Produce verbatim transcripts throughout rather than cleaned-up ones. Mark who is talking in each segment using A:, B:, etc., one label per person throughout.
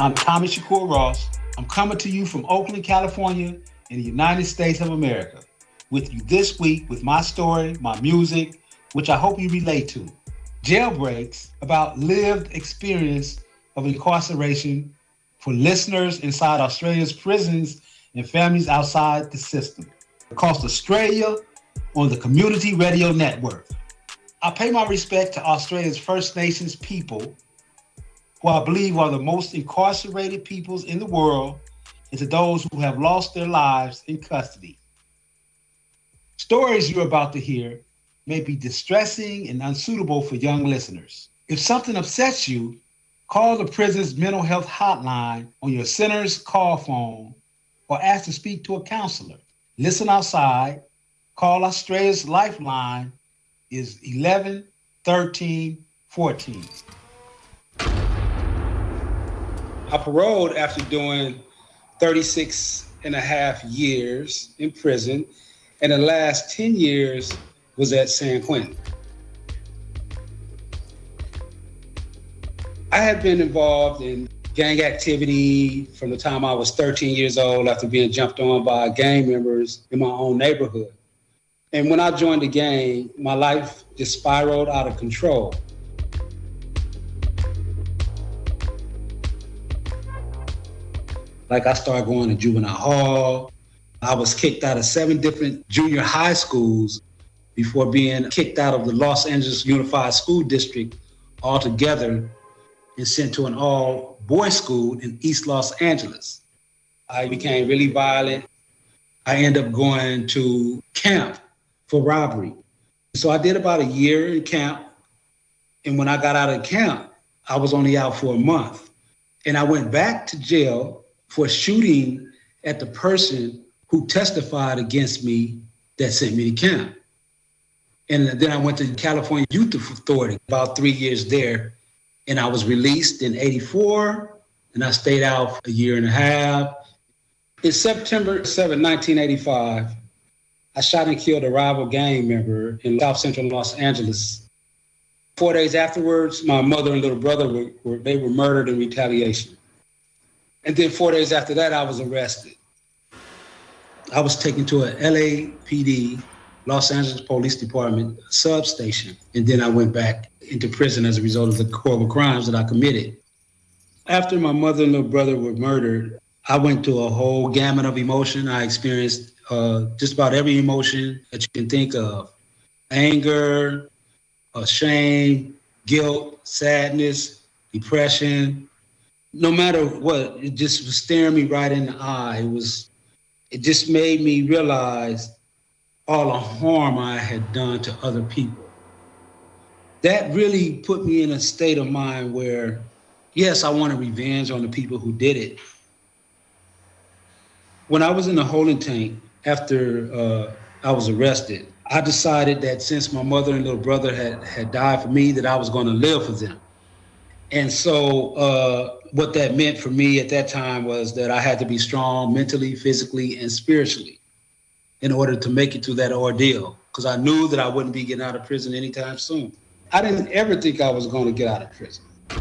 A: I'm Tommy Shakur Ross. I'm coming to you from Oakland, California, in the United States of America, with you this week with my story, my music, which I hope you relate to. Jailbreaks, about lived experience of incarceration for listeners inside Australia's prisons and families outside the system. Across Australia on the Community Radio Network. I pay my respect to Australia's First Nations people, who I believe are the most incarcerated peoples in the world, and to those who have lost their lives in custody. Stories you're about to hear may be distressing and unsuitable for young listeners. If something upsets you, call the prison's mental health hotline on your center's call phone or ask to speak to a counselor. Listen outside. Call Australia's Lifeline is eleven thirteen fourteen. I paroled after doing thirty-six and a half years in prison, and the last ten years was at San Quentin. I had been involved in gang activity from the time I was thirteen years old after being jumped on by gang members in my own neighborhood. And when I joined the gang, my life just spiraled out of control. Like I started going to juvenile hall. I was kicked out of seven different junior high schools before being kicked out of the Los Angeles Unified School District altogether and sent to an all-boys school in East Los Angeles. I became really violent. I ended up going to camp for robbery. So I did about a year in camp. And when I got out of camp, I was only out for a month. And I went back to jail for shooting at the person who testified against me that sent me to camp. And then I went to California Youth Authority, about three years there. And I was released in eighty-four, and I stayed out for a year and a half. In September seventh, nineteen eighty-five, I shot and killed a rival gang member in South Central Los Angeles. Four days afterwards, my mother and little brother were, were they were murdered in retaliation. And then four days after that, I was arrested. I was taken to a L A P D, Los Angeles Police Department substation. And then I went back into prison as a result of the horrible crimes that I committed. After my mother and little brother were murdered, I went through a whole gamut of emotion. I experienced uh, just about every emotion that you can think of. Anger, uh, shame, guilt, sadness, depression. No matter what, it just was staring me right in the eye. It was, it just made me realize all the harm I had done to other people. That really put me in a state of mind where, yes, I wanted revenge on the people who did it. When I was in the holding tank after uh, I was arrested, I decided that since my mother and little brother had, had died for me, that I was going to live for them. And so uh, what that meant for me at that time was that I had to be strong mentally, physically, and spiritually in order to make it through that ordeal, because I knew that I wouldn't be getting out of prison anytime soon. I didn't ever think I was going to get out of prison.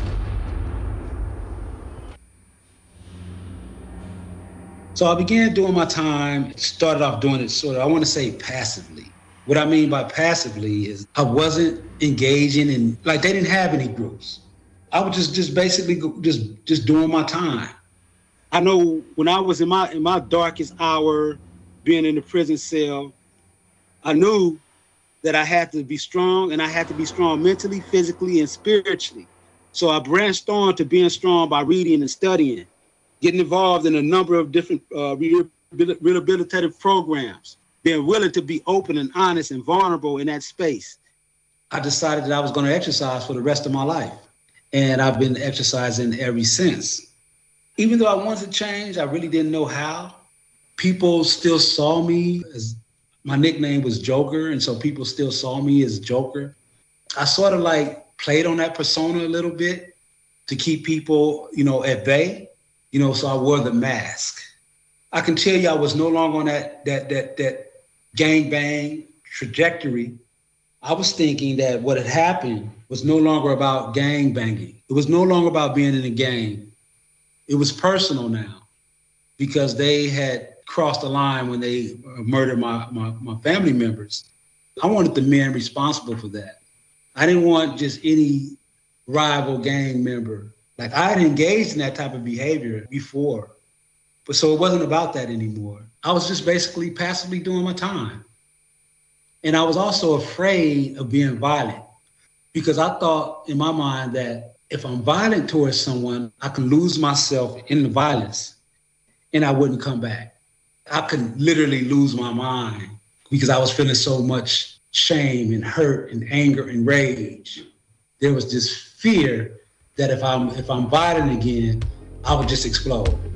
A: So I began doing my time, started off doing it sort of, I want to say passively. What I mean by passively is I wasn't engaging in, like they didn't have any groups. I was just, just basically just, just doing my time. I know when I was in my, in my darkest hour, being in the prison cell, I knew that I had to be strong, and I had to be strong mentally, physically, and spiritually. So I branched on to being strong by reading and studying, getting involved in a number of different uh, rehabilitative programs, being willing to be open and honest and vulnerable in that space. I decided that I was going to exercise for the rest of my life. And I've been exercising ever since. Even though I wanted to change, I really didn't know how. People still saw me as, my nickname was Joker, and so people still saw me as Joker. I sort of like played on that persona a little bit to keep people, you know, at bay, you know, so I wore the mask. I can tell you I was no longer on that, that, that, that gangbang trajectory. I was thinking that what had happened was no longer about gang banging. It was no longer about being in a gang. it was personal now because they had crossed the line when they murdered my, my, my family members. I wanted the men responsible for that. I didn't want just any rival gang member. Like, I had engaged in that type of behavior before, but so it wasn't about that anymore. I was just basically passively doing my time. And I was also afraid of being violent because I thought in my mind that if I'm violent towards someone, I can lose myself in the violence and I wouldn't come back. I could literally lose my mind because I was feeling so much shame and hurt and anger and rage. There was this fear that if I'm if I'm violent again, I would just explode.